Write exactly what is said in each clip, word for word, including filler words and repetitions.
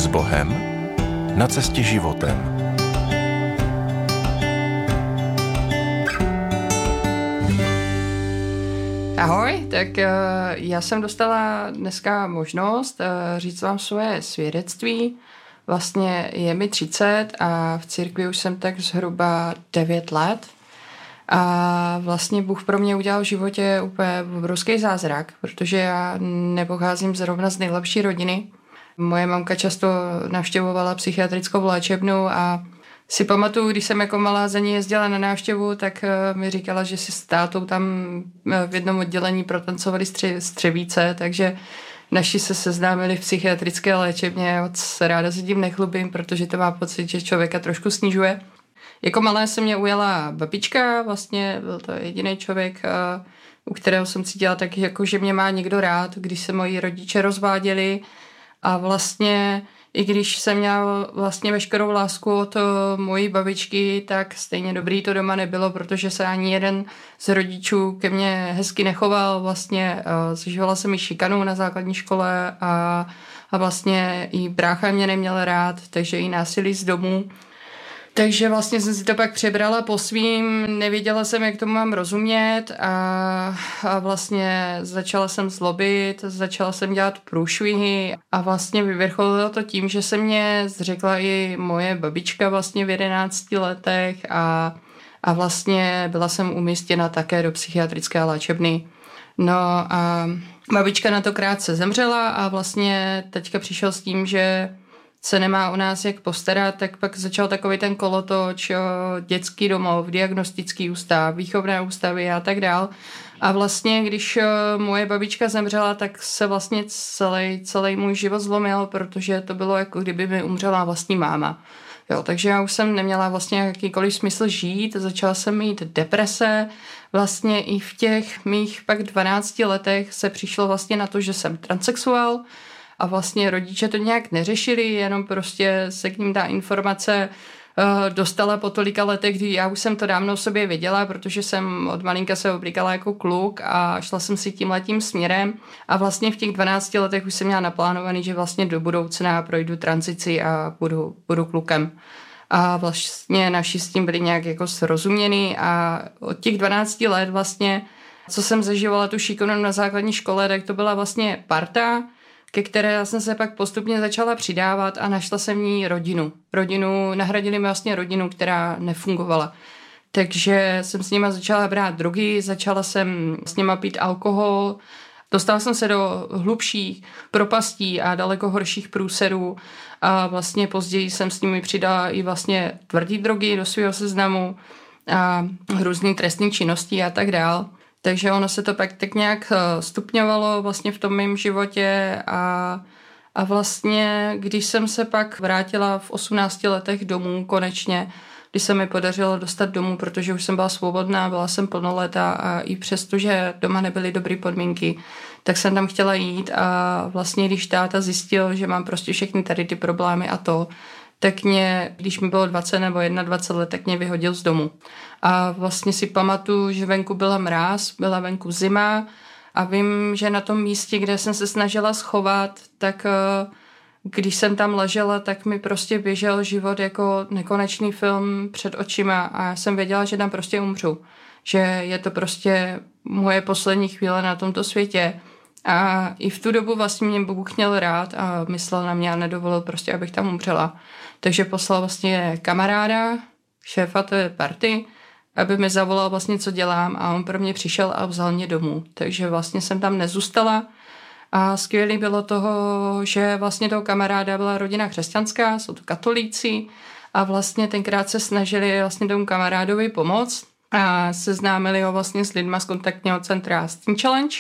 Bohem na cestě životem. Ahoj, tak uh, já jsem dostala dneska možnost uh, říct vám svoje svědectví. Vlastně je mi třicet a v církvi už jsem tak zhruba devět let. A vlastně Bůh pro mě udělal v životě úplně obrovský zázrak, protože já nepocházím zrovna z nejlepší rodiny. Moje mamka často navštěvovala psychiatrickou léčebnu a si pamatuju, když jsem jako malá za ní jezdila na návštěvu, tak mi říkala, že si s tátou tam v jednom oddělení protancovali stře- střevíce, takže naši se seznámili v psychiatrické léčebně. Moc ráda se tím nechlubím, protože to má pocit, že člověka trošku snižuje. Jako malé se mě ujala babička, vlastně byl to jediný člověk, u kterého jsem cítila tak, jako, že mě má někdo rád, když se moji rodiče rozváděli a vlastně i když jsem měla vlastně veškerou lásku od mojí babičky, tak stejně dobrý to doma nebylo, protože se ani jeden z rodičů ke mně hezky nechoval. Vlastně zažívala jsem i šikanu na základní škole a, a vlastně i brácha mě neměl rád, takže i násilí z domu. Takže vlastně jsem si to pak přebrala po svým, nevěděla jsem, jak tomu mám rozumět a, a vlastně začala jsem zlobit, začala jsem dělat průšvihy a vlastně vyvrcholilo to tím, že se mě zřekla i moje babička vlastně v jedenácti letech a, a vlastně byla jsem umístěna také do psychiatrické léčebny. No a babička na to krátce zemřela a vlastně teďka přišel s tím, že se nemá o nás jak postarat, tak pak začal takový ten kolotoč, dětský domov, diagnostický ústav, výchovné ústavy a tak dál. A vlastně, když moje babička zemřela, tak se vlastně celý, celý můj život zlomil, protože to bylo jako kdyby mi umřela vlastní máma. Jo, takže já už jsem neměla vlastně jakýkoliv smysl žít, začala jsem mít deprese, vlastně i v těch mých pak dvanácti letech se přišlo vlastně na to, že jsem transsexuál, a vlastně rodiče to nějak neřešili, jenom prostě se k ním ta informace uh, dostala po tolika letech, kdy já už jsem to dávno sobě věděla, protože jsem od malinka se oblíkala jako kluk a šla jsem si tímhletím směrem a vlastně v těch dvanácti letech už jsem měla naplánovaný, že vlastně do budoucna projdu tranzici a budu, budu klukem. A vlastně naši s tím byli nějak jako srozuměný a od těch dvanácti let vlastně, co jsem zažívala tu šikanu na základní škole, tak to byla vlastně parta, ke které já jsem se pak postupně začala přidávat a našla jsem v ní rodinu. Rodinu, nahradili mi vlastně rodinu, která nefungovala. Takže jsem s nima začala brát drogy, začala jsem s nima pít alkohol, dostala jsem se do hlubších propastí a daleko horších průserů a vlastně později jsem s nimi přidala i vlastně tvrdý drogy do svého seznamu a různý trestné činnosti a tak dál. Takže ono se to pak tak nějak stupňovalo vlastně v tom mém životě a, a vlastně, když jsem se pak vrátila v osmnácti letech domů konečně, když se mi podařilo dostat domů, protože už jsem byla svobodná, byla jsem plnoletá a i přesto, že doma nebyly dobré podmínky, tak jsem tam chtěla jít a vlastně, když táta zjistil, že mám prostě všechny tady ty problémy a to, tak mě, když mi bylo dvacet nebo dvacet jedna let, tak mě vyhodil z domu. A vlastně si pamatuju, že venku byla mráz, byla venku zima a vím, že na tom místě, kde jsem se snažila schovat, tak když jsem tam ležela, tak mi prostě běžel život jako nekonečný film před očima a já jsem věděla, že tam prostě umřu. Že je to prostě moje poslední chvíle na tomto světě. A i v tu dobu vlastně mě Bůh měl rád a myslel na mě a nedovolil prostě, abych tam umřela. Takže poslal vlastně kamaráda, šéfa té party, aby mi zavolal vlastně, co dělám a on pro mě přišel a vzal mě domů. Takže vlastně jsem tam nezůstala a skvělý bylo toho, že vlastně toho kamaráda byla rodina křesťanská, jsou to katolíci a vlastně tenkrát se snažili vlastně tomu kamarádovi pomoct a seznámili ho vlastně s lidma z kontaktního centra Teen Challenge.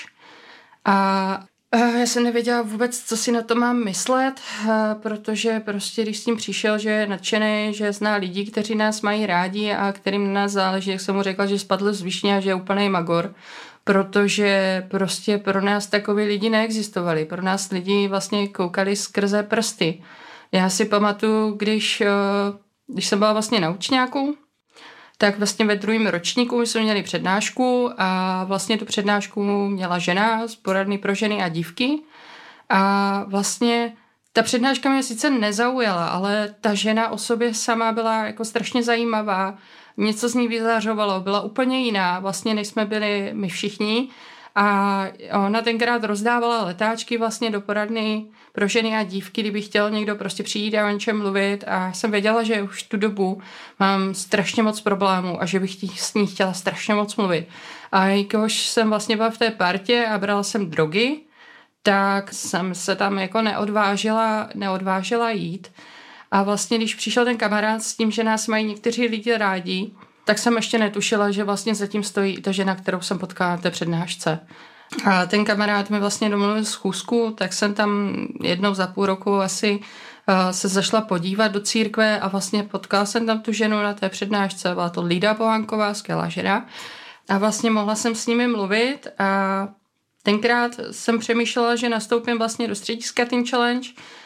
A já jsem nevěděla vůbec, co si na to mám myslet, protože prostě když s tím přišel, že je nadšený, že zná lidi, kteří nás mají rádi a kterým na nás záleží, jak jsem mu řekla, že spadl z višně a že je úplný magor, protože prostě pro nás takový lidi neexistovali. Pro nás lidi vlastně koukali skrze prsty. Já si pamatuju, když, když jsem byla vlastně na učňáku, tak vlastně ve druhém ročníku jsme měli přednášku a vlastně tu přednášku měla žena z poradny pro ženy a dívky a vlastně Ta přednáška mě sice nezaujala, ale ta žena o sobě sama byla jako strašně zajímavá, něco z ní vyzařovalo, byla úplně jiná, vlastně než jsme byli my všichni. A ona tenkrát rozdávala letáčky vlastně do poradny pro ženy a dívky, kdyby chtěl někdo prostě přijít a o něčem mluvit, a jsem věděla, že už tu dobu mám strašně moc problémů a že bych s ní chtěla strašně moc mluvit. A jakož jsem vlastně byla v té partě a brala jsem drogy, tak jsem se tam jako neodvážila, neodvážila jít. A vlastně, když přišel ten kamarád s tím, že nás mají někteří lidi rádi, tak jsem ještě netušila, že vlastně zatím stojí ta žena, kterou jsem potkala na té přednášce. A ten kamarád mi vlastně domluvil schůzku, tak jsem tam jednou za půl roku asi uh, se zašla podívat do církve a vlastně potkala jsem tam tu ženu na té přednášce. Byla to Lída Pohanková, skvělá žena. A vlastně mohla jsem s nimi mluvit a tenkrát jsem přemýšlela, že nastoupím vlastně do střediska Teen Challenge.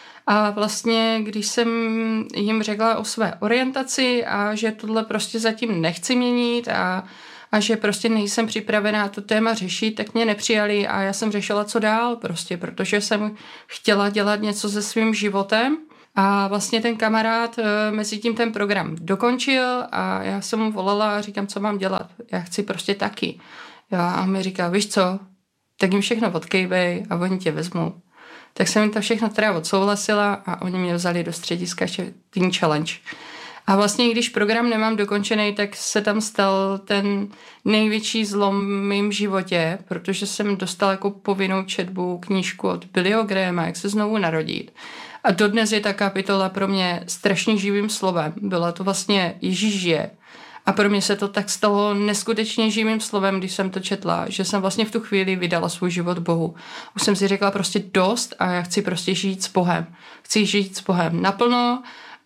A vlastně, když jsem jim řekla o své orientaci a že tohle prostě zatím nechci měnit a, a že prostě nejsem připravená to téma řešit, tak mě nepřijali a já jsem řešila, co dál prostě, protože jsem chtěla dělat něco se svým životem. A vlastně ten kamarád mezi tím ten program dokončil a já jsem mu volala a říkám, co mám dělat. Já chci prostě taky. A on mi říká, víš co, tak jim všechno odkejbej a oni tě vezmou. Tak jsem jim to všechno teda odsouhlasila a oni mě vzali do střediska Teen Challenge. A vlastně, když program nemám dokončený, tak se tam stal ten největší zlom v mém životě, protože jsem dostala jako povinnou četbu knížku od Billyho Grahama, Jak se znovu narodit. A dodnes je ta kapitola pro mě strašně živým slovem. Byla to vlastně Ježíš žije. A pro mě se to tak stalo neskutečně živým slovem, když jsem to četla, že jsem vlastně v tu chvíli vydala svůj život Bohu. Už jsem si řekla prostě dost a já chci prostě žít s Bohem. Chci žít s Bohem naplno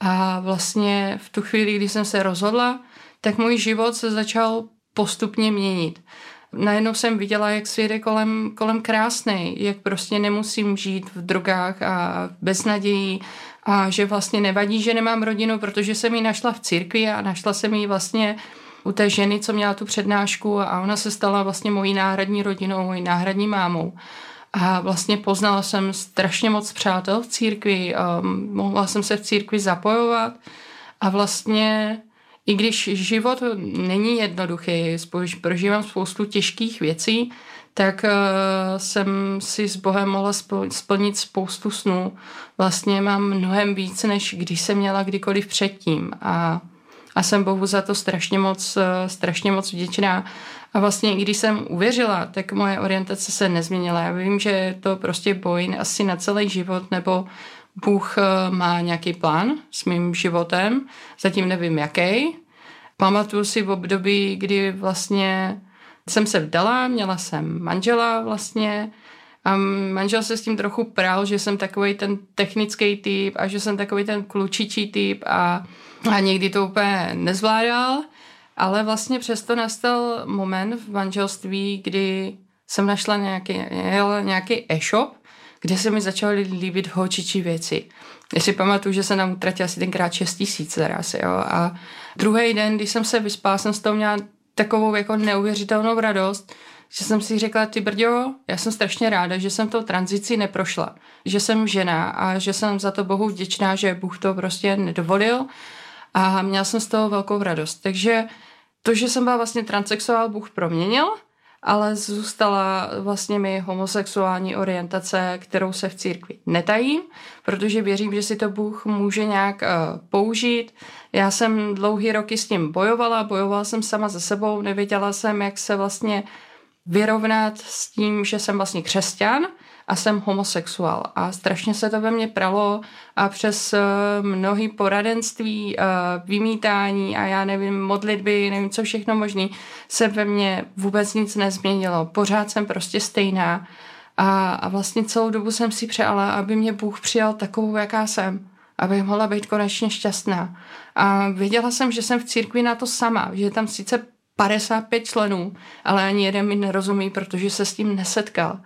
a vlastně v tu chvíli, kdy jsem se rozhodla, tak můj život se začal postupně měnit. Najednou jsem viděla, jak svět je kolem, kolem krásnej, jak prostě nemusím žít v drogách a bez nadějí a že vlastně nevadí, že nemám rodinu, protože jsem ji našla v církvi a našla jsem ji vlastně u té ženy, co měla tu přednášku a ona se stala vlastně mojí náhradní rodinou, mojí náhradní mámou. A vlastně poznala jsem strašně moc přátel v církvi, mohla jsem se v církvi zapojovat a vlastně i když život není jednoduchý, prožívám spoustu těžkých věcí, tak uh, jsem si s Bohem mohla splnit spoustu snů. Vlastně mám mnohem víc, než když jsem měla kdykoliv předtím. A, a jsem Bohu za to strašně moc, uh, strašně moc vděčná. A vlastně i když jsem uvěřila, tak moje orientace se nezměnila. Já vím, že je to prostě boj asi na celý život, nebo Bůh uh, má nějaký plán s mým životem. Zatím nevím, jaký. Pamatuju si v období, kdy vlastně jsem se vdala, měla jsem manžela vlastně a manžel se s tím trochu prál, že jsem takovej ten technický typ a že jsem takovej ten klučičí typ a, a někdy to úplně nezvládal, ale vlastně přesto nastal moment v manželství, kdy jsem našla nějaký, nějaký e-shop, kde se mi začaly líbit holčičí věci. Já si pamatuju, že jsem tam utratila asi tenkrát šest tisíc zaraz, jo, a druhý den, když jsem se vyspala, jsem z toho měla takovou jako neuvěřitelnou radost, že jsem si řekla, ty brďo, já jsem strašně ráda, že jsem tou tranzici neprošla, že jsem žena a že jsem za to Bohu vděčná, že Bůh to prostě nedovolil a měla jsem z toho velkou radost. Takže to, že jsem byla vlastně transsexuál, Bůh proměnil, ale zůstala vlastně mi homosexuální orientace, kterou se v církvi netajím, protože věřím, že si to Bůh může nějak uh, použít. Já jsem dlouhý roky s tím bojovala, bojovala jsem sama za sebou, nevěděla jsem, jak se vlastně vyrovnat s tím, že jsem vlastně křesťan a jsem homosexuál. A strašně se to ve mně pralo a přes uh, mnohý poradenství, uh, vymítání a já nevím, modlitby, nevím, co všechno možný, se ve mně vůbec nic nezměnilo. Pořád jsem prostě stejná a, a vlastně celou dobu jsem si přála, aby mě Bůh přijal takovou, jaká jsem, abych mohla být konečně šťastná. A věděla jsem, že jsem v církvi na to sama, že je tam sice padesát pět členů, ale ani jeden mi nerozumí, protože se s tím nesetkal.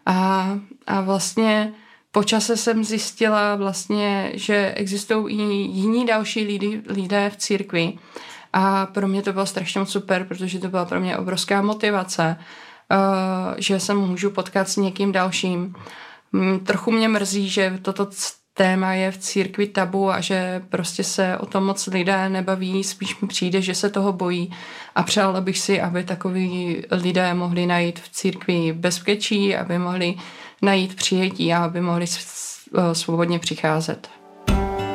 A, a vlastně po čase jsem zjistila vlastně, že existují i jiní další lidi, lidé v církvi. A pro mě to bylo strašně moc super, protože to byla pro mě obrovská motivace, uh, že se můžu potkat s někým dalším. Um, trochu mě mrzí, že toto téma je v církvi tabu a že prostě se o tom moc lidé nebaví, spíš mi přijde, že se toho bojí a přála bych si, aby takoví lidé mohli najít v církvi bezpečí, aby mohli najít přijetí a aby mohli svobodně přicházet.